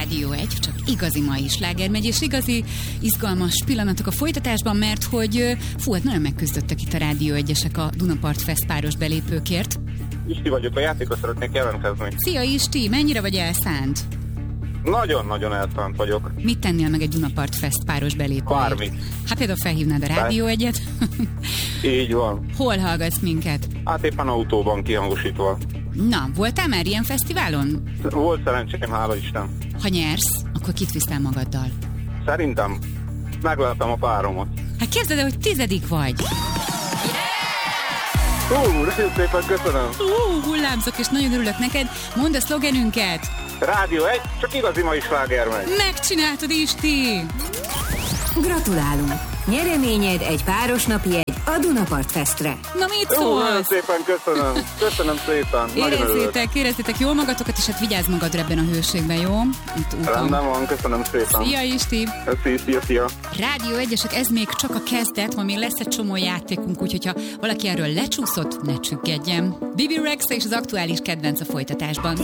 Rádió 1, csak igazi mai sláger megy, és igazi izgalmas pillanatok a folytatásban, mert hogy hát nagyon megküzdöttek itt a Rádió 1-esek a Dunapart Fest páros belépőkért. Isti vagyok, a játékra szeretnék jelentkezni. Szia Isti, mennyire vagy elszánt? Nagyon-nagyon elszánt vagyok. Mit tennél meg egy Dunapart Fest páros belépőért? Bármit. Hát például felhívnád a Rádió 1-et? Így van. Hol hallgatsz minket? Hát éppen autóban kihangosítva. Na, voltál már ilyen fesztiválon? Volt szerencsém, hála Isten. Ha nyersz, akkor kit visztel magaddal? Szerintem meglepem a páromat. Hát képzeld el, hogy 10. vagy. Nagyon szépen köszönöm. Hullámzok, és nagyon örülök neked. Mondd a szlogenünket. Rádió 1, csak igazi mai sláger megy. Megcsináltad, Isti! Gratulálunk! Nyereményed egy páros napi egy a Dunapart Festre. Na mit szólsz? Nagyon szépen köszönöm. Köszönöm szépen. Érezzétek jól magatokat, és hát vigyázz magadra ebben a hőségben, jó? Rendben van, köszönöm szépen. Szia, Isti! Szia. Rádió 1-esek, ez még csak a kezdet, ma még lesz egy csomó játékunk, úgyhogy ha valaki erről lecsúszott, ne csüggedjen. Bibi Rexha és az aktuális kedvenc a folytatásban.